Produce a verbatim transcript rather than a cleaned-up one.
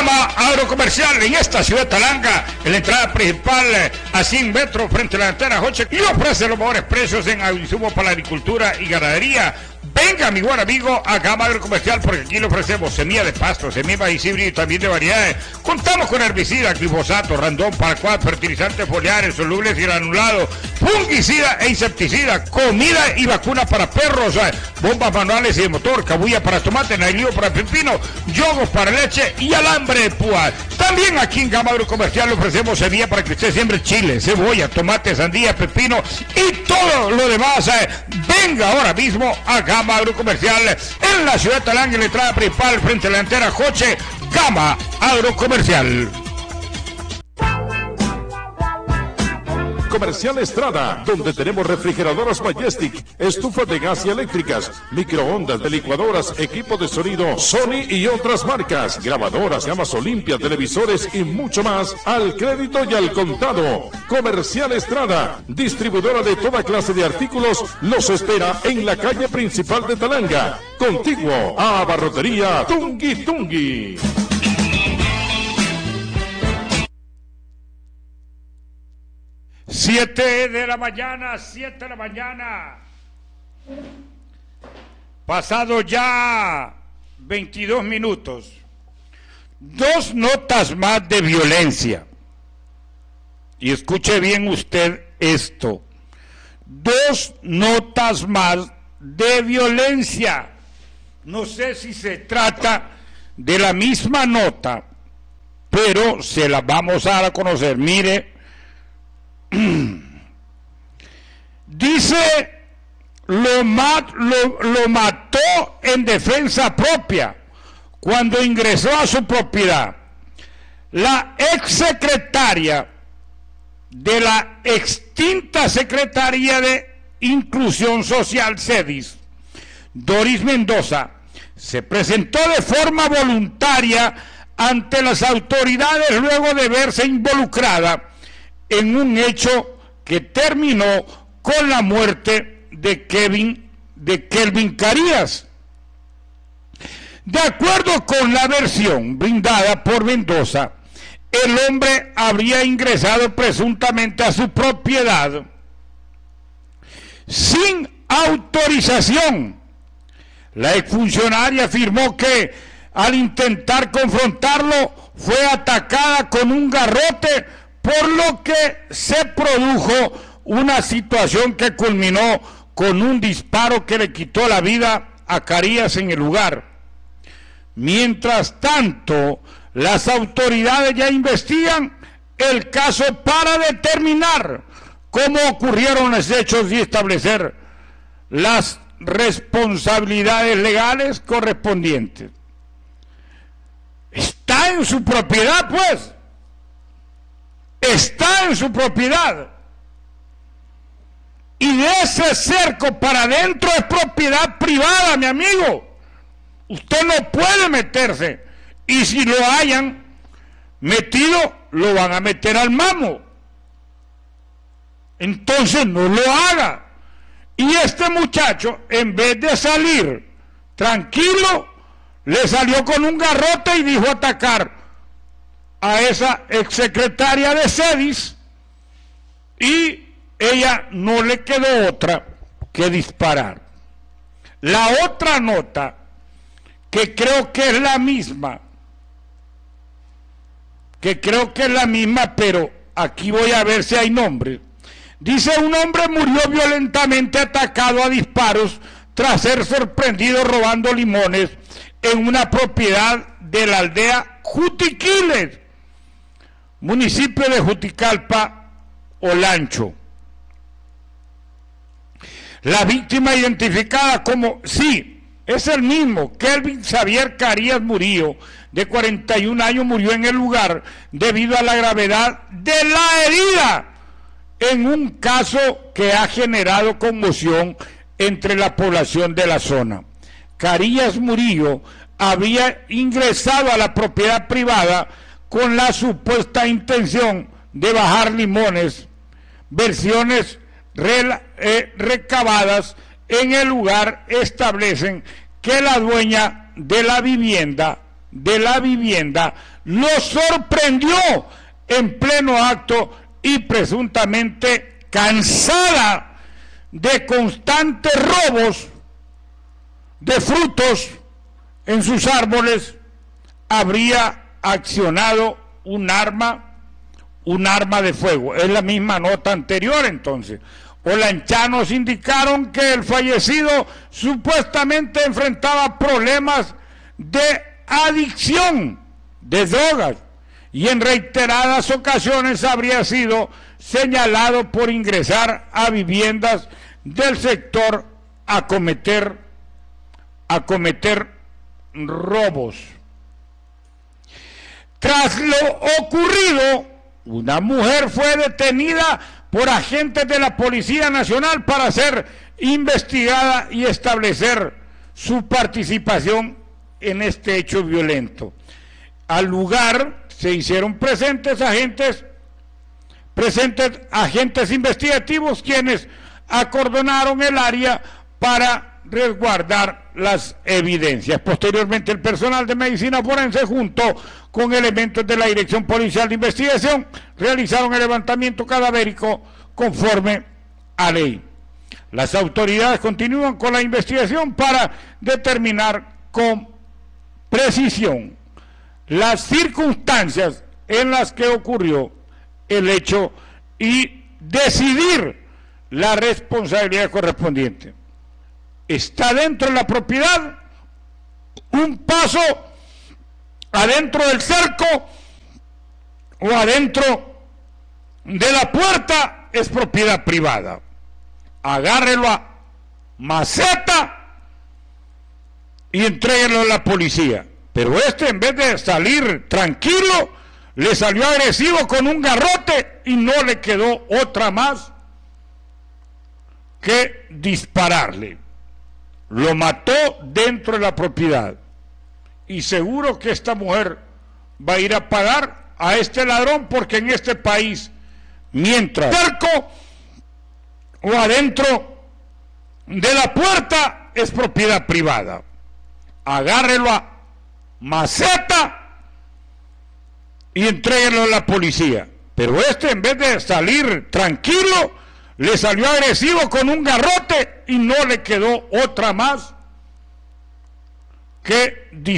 Gama Agrocomercial en esta ciudad de Talanga, en la entrada principal a cien metros frente a la antena Joche, y ofrece los mejores precios en insumos para la agricultura y ganadería. Venga, mi buen amigo, a Gama Agrocomercial, porque aquí le ofrecemos semilla de pasto, semilla de maíz híbrido y también de variedades. Contamos con herbicida, glifosato, randón, paraquat, fertilizantes foliares, solubles y granulados, fungicida e insecticida, comida y vacunas para perros, bombas manuales y de motor, cabulla para tomate, nailío para pepino, yogos para leche y alambre de púa. También aquí en Gama Agrocomercial le ofrecemos semilla para que usted siembre chile, cebolla, tomate, sandía, pepino y todo lo demás. Venga ahora mismo a Gama Agrocomercial en la ciudad de Talanga, en la entrada principal frente a la antena Joche. Gama Agrocomercial. Comercial Estrada, donde tenemos refrigeradoras Majestic, estufas de gas y eléctricas, microondas, de licuadoras, equipo de sonido Sony y otras marcas, grabadoras, gamas Olimpia, televisores y mucho más al crédito y al contado. Comercial Estrada, distribuidora de toda clase de artículos, los espera en la calle principal de Talanga, contiguo a Abarrotería Tungui Tungui. Siete de la mañana, siete de la mañana. Pasado ya veintidós minutos. Dos notas más de violencia. Y escuche bien usted esto. Dos notas más de violencia. No sé si se trata de la misma nota, pero se la vamos a dar a conocer. Mire. Dice, lo, mat, lo, lo mató en defensa propia cuando ingresó a su propiedad. La exsecretaria de la extinta Secretaría de Inclusión Social, CEDIS, Doris Mendoza, se presentó de forma voluntaria ante las autoridades luego de verse involucrada en un hecho que terminó con la muerte de Kevin, de Kelvin Carías. De acuerdo con la versión brindada por Mendoza, el hombre habría ingresado presuntamente a su propiedad sin autorización. La exfuncionaria afirmó que al intentar confrontarlo fue atacada con un garrote, por lo que se produjo una situación que culminó con un disparo que le quitó la vida a Carías en el lugar. Mientras tanto, las autoridades ya investigan el caso para determinar cómo ocurrieron los hechos y establecer las responsabilidades legales correspondientes. Está en su propiedad, pues. Está en su propiedad. Y de ese cerco para adentro es propiedad privada, mi amigo. Usted no puede meterse. Y si lo hayan metido, lo van a meter al mamo. Entonces no lo haga. Y este muchacho, en vez de salir tranquilo, le salió con un garrote y dijo atacar a esa exsecretaria de CEDIS, y ella no le quedó otra que disparar. La otra nota, que creo que es la misma, que creo que es la misma, pero aquí voy a ver si hay nombres. Dice, un hombre murió violentamente atacado a disparos tras ser sorprendido robando limones en una propiedad de la aldea Jutiquiles, municipio de Juticalpa, Olancho. La víctima identificada como, sí, es el mismo, Kelvin Xavier Carías Murillo, de cuarenta y un años, murió en el lugar debido a la gravedad de la herida, en un caso que ha generado conmoción entre la población de la zona. Carías Murillo había ingresado a la propiedad privada con la supuesta intención de bajar limones. Versiones re, eh, recabadas en el lugar establecen que la dueña de la vivienda de la vivienda, lo sorprendió en pleno acto y presuntamente cansada de constantes robos de frutos en sus árboles, habría accionado un arma, un arma de fuego. Es la misma nota anterior entonces. Olanchanos indicaron que el fallecido supuestamente enfrentaba problemas de adicción de drogas y en reiteradas ocasiones habría sido señalado por ingresar a viviendas del sector a cometer, a cometer robos. Tras lo ocurrido, una mujer fue detenida por agentes de la Policía Nacional para ser investigada y establecer su participación en este hecho violento. Al lugar se hicieron presentes agentes, presentes agentes investigativos quienes acordonaron el área para resguardar las evidencias. Posteriormente, el personal de medicina forense junto con elementos de la Dirección Policial de Investigación realizaron el levantamiento cadavérico conforme a ley. Las autoridades continúan con la investigación para determinar con precisión las circunstancias en las que ocurrió el hecho y decidir la responsabilidad correspondiente. Está dentro de la propiedad, un paso adentro del cerco o adentro de la puerta es propiedad privada. Agárrelo a maceta y entréguelo a la policía. Pero este, en vez de salir tranquilo, le salió agresivo con un garrote y no le quedó otra más que dispararle. Lo mató dentro de la propiedad. Y seguro que esta mujer va a ir a pagar a este ladrón, porque en este país, mientras cerco o adentro de la puerta es propiedad privada. Agárrelo a maceta y entréguelo a la policía. Pero este, en vez de salir tranquilo, le salió agresivo con un garrote y no le quedó otra más que disparar.